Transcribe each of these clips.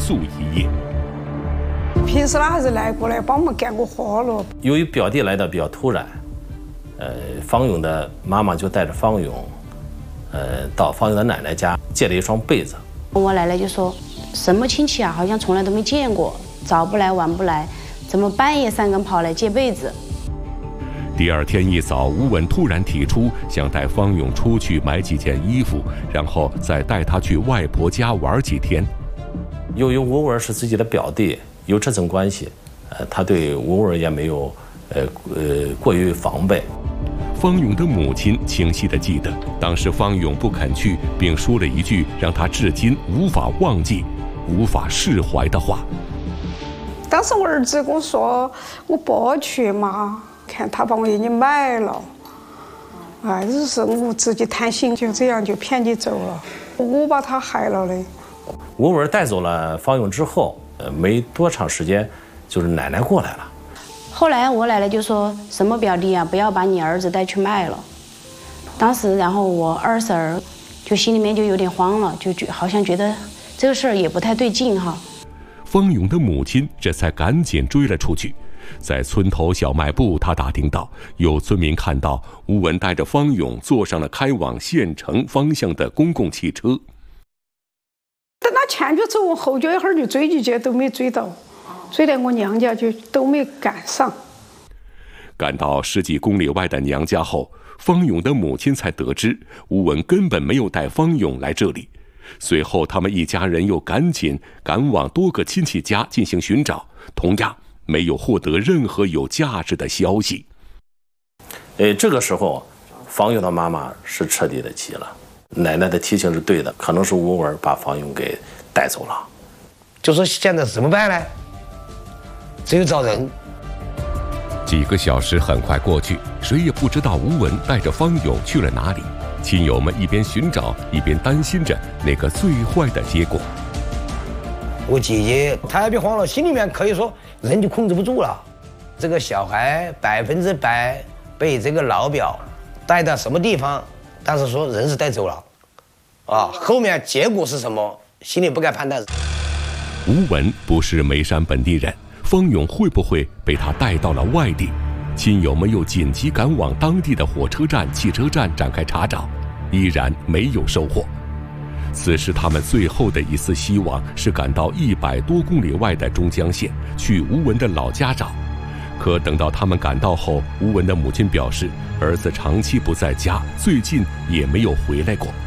宿一夜。 平时他还是来过来帮我们干过活了。 由于表弟来的比较突然，方勇的妈妈就带着方勇，到方勇的奶奶家借了一双被子。 我奶奶就说：“什么亲戚啊，好像从来都没见过，早不来晚不来，怎么半夜3更跑来借被子？” 第二天一早，吴文突然提出想带方勇出去买几件衣服，然后再带他去外婆家玩几天。 由于吴文是自己的表弟，有这层关系，他对吴文也没有过于防备。 方勇的母亲清晰地记得，当时方勇不肯去，并说了一句让他至今无法忘记、无法释怀的话。 当时我儿子跟我说：“我不去嘛，看他把我给你买了。”就是我自己贪心，就这样就骗你走了。我把他害了嘞。 吴文带走了方勇之后，没多长时间，就是奶奶过来了。 后来我奶奶就说：“什么表弟啊，不要把你儿子带去卖了。”当时，然后我二婶儿就心里面就有点慌了，好像觉得这个事儿也不太对劲哈。 方勇的母亲这才赶紧追了出去，在村头小卖部，他打听到有村民看到吴文带着方勇坐上了开往县城方向的公共汽车。 等他前脚走，我后脚一会儿就追进去，都没追到。追到我娘家就都没赶上。 赶到10几公里外的娘家后，方勇的母亲才得知吴文根本没有带方勇来这里。随后他们一家人又赶紧赶往多个亲戚家进行寻找，同样没有获得任何有价值的消息。 这个时候方勇的妈妈是彻底的急了，奶奶的提醒是对的，可能是吴文把方勇给带走了。 就说现在怎么办呢？只有找人。 几个小时很快过去，谁也不知道吴文带着方勇去了哪里。亲友们一边寻找，一边担心着那个最坏的结果。 我姐姐她也别慌了，心里面可以说人就控制不住了。这个小孩100%被这个老表带到什么地方，但是说人是带走了，后面结果是什么，心里不敢判断。 吴文不是眉山本地人，方勇会不会被他带到了外地？亲友们又紧急赶往当地的火车站、汽车站展开查找，依然没有收获。此时他们最后的一丝希望是赶到100多公里外的中江县，去吴文的老家找。可等到他们赶到后，吴文的母亲表示，儿子长期不在家，最近也没有回来过。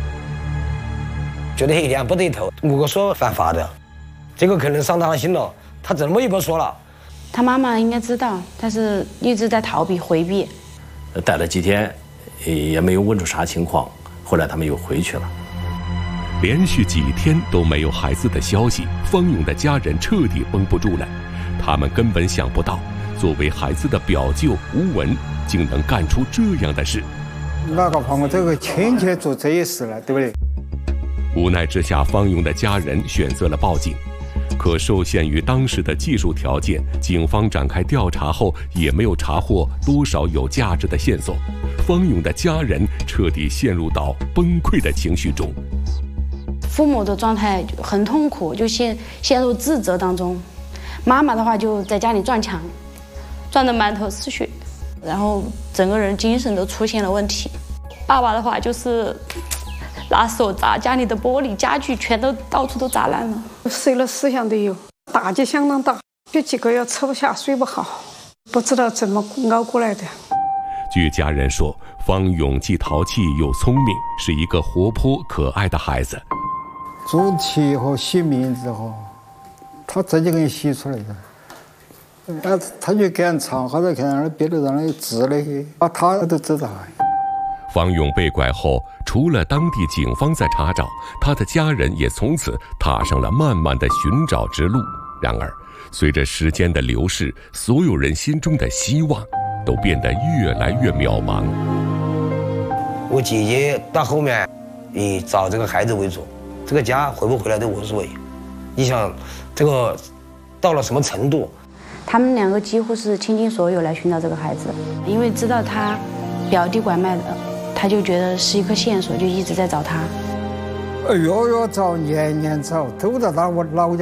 觉得一点不对头，我说犯法的，这个可能伤他心了，他怎么也不说了。 他妈妈应该知道，但是一直在逃避回避。 待了几天，也没有问出啥情况，后来他们又回去了。 连续几天都没有孩子的消息，方勇的家人彻底绷不住了。他们根本想不到，作为孩子的表舅吴文竟能干出这样的事。 哪个帮我这个亲戚做这些事了，对不对？ 无奈之下，方勇的家人选择了报警。可受限于当时的技术条件，警方展开调查后也没有查获多少有价值的线索。方勇的家人彻底陷入到崩溃的情绪中。 父母的状态很痛苦，就陷入自责当中。妈妈的话就在家里撞墙，撞得满头是血，然后整个人精神都出现了问题。爸爸的话就是拿手砸家里的玻璃家具，全都到处都砸烂了， 谁的思想都有，打击相当大，有几个月吃不下睡不好，不知道怎么熬过来的。 据家人说，方勇既淘气又聪明，是一个活泼可爱的孩子。 做题和写名字哈，他自己给你写出来的，他就给人唱，或者看那别的人的字那些，他都知道。 方勇被拐后，除了当地警方在查找，他的家人也从此踏上了漫漫的寻找之路。然而，随着时间的流逝，所有人心中的希望都变得越来越渺茫。 我姐姐到后面以找这个孩子为主，这个家回不回来都无所谓。你想，这个到了什么程度？ 他们2个几乎是倾尽所有来寻找这个孩子，因为知道他表弟拐卖的，他就觉得是一颗线索，就一直在找他。 月月找，年年找，都在我老家。